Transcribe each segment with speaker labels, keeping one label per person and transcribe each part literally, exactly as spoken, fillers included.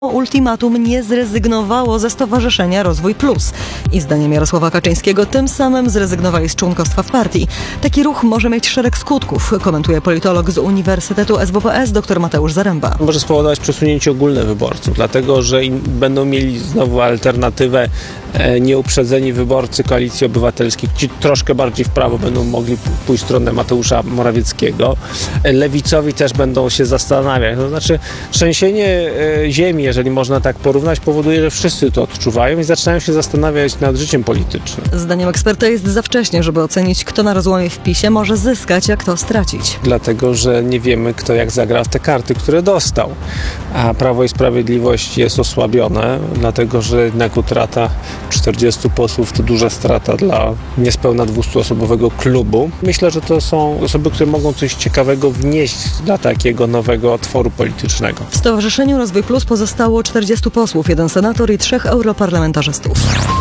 Speaker 1: ultimatum nie zrezygnowało ze Stowarzyszenia Rozwój Plus i zdaniem Jarosława Kaczyńskiego tym samym zrezygnowali z członkostwa w partii. Taki ruch może mieć szereg skutków, komentuje politolog z Uniwersytetu S W P S dr Mateusz Zaręba.
Speaker 2: Może spowodować przesunięcie ogólne wyborców, dlatego że będą mieli znowu alternatywę e, nieuprzedzeni wyborcy Koalicji Obywatelskiej, ci troszkę bardziej w prawo będą mogli pójść w stronę Mateusza Morawieckiego. E, lewicowi też będą się zastanawiać. To znaczy trzęsienie e, ziemi, jeżeli można tak porównać, powoduje, że wszyscy to odczuwają i zaczynają się zastanawiać nad życiem politycznym.
Speaker 1: Zdaniem eksperta jest za wcześnie, żeby ocenić, kto na rozłamie w PiSie może zyskać, a kto stracić.
Speaker 2: Dlatego, że nie wiemy, kto jak zagra w te karty, które dostał. A Prawo i Sprawiedliwość jest osłabione, dlatego, że jednak utrata czterdziestu posłów to duża strata dla niespełna dwustuosobowego klubu. Myślę, że to są osoby, które mogą coś ciekawego wnieść dla takiego nowego tworu politycznego.
Speaker 1: W Stowarzyszeniu Rozwój Plus pozostało czterdziestu posłów, jeden senator i trzech europarlamentarzystów.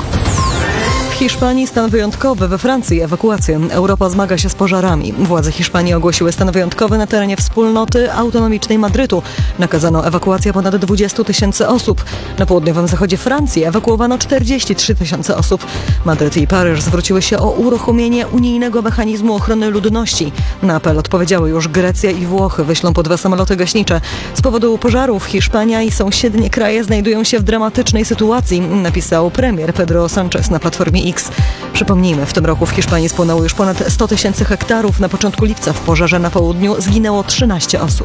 Speaker 1: W Hiszpanii stan wyjątkowy, we Francji ewakuacje. Europa zmaga się z pożarami. Władze Hiszpanii ogłosiły stan wyjątkowy na terenie wspólnoty autonomicznej Madrytu. Nakazano ewakuację ponad dwudziestu tysięcy osób. Na południowym zachodzie Francji ewakuowano czterdzieści trzy tysiące osób. Madryt i Paryż zwróciły się o uruchomienie unijnego mechanizmu ochrony ludności. Na apel odpowiedziały już Grecja i Włochy. Wyślą po dwa samoloty gaśnicze. Z powodu pożarów Hiszpania i sąsiednie kraje znajdują się w dramatycznej sytuacji, napisał premier Pedro Sánchez na Platformie X. Przypomnijmy, w tym roku w Hiszpanii spłonęło już ponad sto tysięcy hektarów. Na początku lipca w pożarze na południu zginęło trzynaście osób.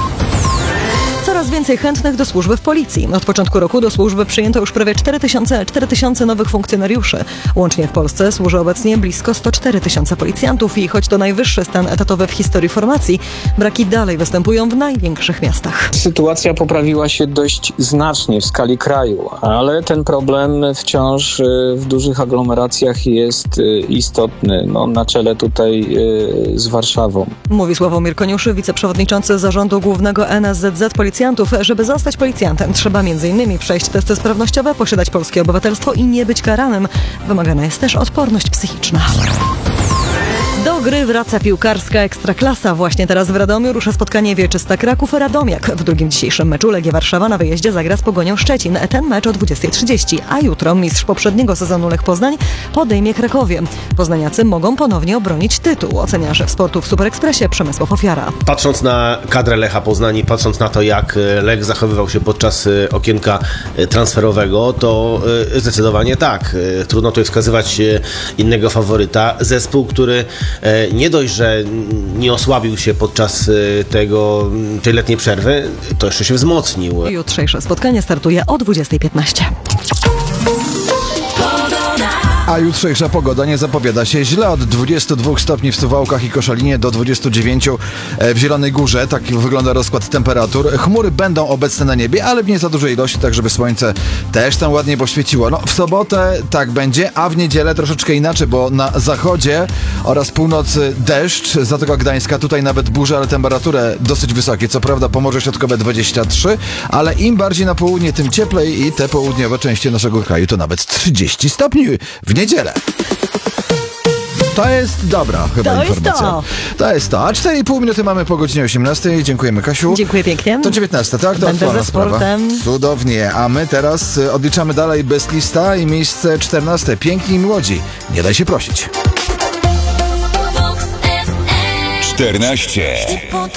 Speaker 1: Coraz więcej chętnych do służby w policji. Od początku roku do służby przyjęto już prawie cztery tysiące nowych funkcjonariuszy. Łącznie w Polsce służy obecnie blisko sto cztery tysiące policjantów i choć to najwyższy stan etatowy w historii formacji, braki dalej występują w największych miastach.
Speaker 3: Sytuacja poprawiła się dość znacznie w skali kraju, ale ten problem wciąż w dużych aglomeracjach jest istotny. No, na czele tutaj z Warszawą.
Speaker 1: Mówi Sławomir Koniuszy, wiceprzewodniczący Zarządu Głównego N S Z Z Policjantów. Żeby zostać policjantem, trzeba między innymi przejść testy sprawnościowe, posiadać polskie obywatelstwo i nie być karanym. Wymagana jest też odporność psychiczna. Do gry wraca piłkarska Ekstraklasa. Właśnie teraz w Radomiu rusza spotkanie Wieczysta Kraków-Radomiak. W drugim dzisiejszym meczu Legia Warszawa na wyjeździe zagra z Pogonią Szczecin. Ten mecz o dwudziestej trzydzieści, a jutro mistrz poprzedniego sezonu Lech Poznań podejmie Krakowie. Poznaniacy mogą ponownie obronić tytuł, ocenia szef sportu w Super Expressie Przemysław Ofiara.
Speaker 4: Patrząc na kadrę Lecha Poznań i patrząc na to, jak Lech zachowywał się podczas okienka transferowego, to zdecydowanie tak. Trudno tutaj wskazywać innego faworyta. Zespół, który nie dość, że nie osłabił się podczas tego, tej letniej przerwy, to jeszcze się wzmocnił.
Speaker 1: Jutrzejsze spotkanie startuje o dwudziestej piętnaście.
Speaker 5: A jutrzejsza pogoda nie zapowiada się źle. Od dwudziestu dwóch stopni w Suwałkach i Koszalinie do dwudziestu dziewięciu w Zielonej Górze. Tak wygląda rozkład temperatur. Chmury będą obecne na niebie, ale w nie za dużej ilości, tak żeby słońce też tam ładnie poświeciło. No, w sobotę tak będzie, a w niedzielę troszeczkę inaczej, bo na zachodzie oraz północy deszcz, Zatoka Gdańska, tutaj nawet burze, ale temperatury dosyć wysokie. Co prawda Pomorze Środkowe dwadzieścia trzy, ale im bardziej na południe, tym cieplej i te południowe części naszego kraju to nawet trzydzieści stopni w niedzielę. To jest dobra chyba
Speaker 1: to
Speaker 5: informacja.
Speaker 1: Jest to.
Speaker 5: to jest to. A cztery i pół minuty mamy po godzinie osiemnastej. Dziękujemy, Kasiu.
Speaker 1: Dziękuję pięknie.
Speaker 5: To dziewiętnasta, tak? To
Speaker 1: Będę
Speaker 5: aktualna
Speaker 1: ze sportem.
Speaker 5: Sprawa. Cudownie. A my teraz odliczamy dalej bez lista i miejsce czternaste. Piękni i młodzi. Nie daj się prosić.
Speaker 6: czternaście.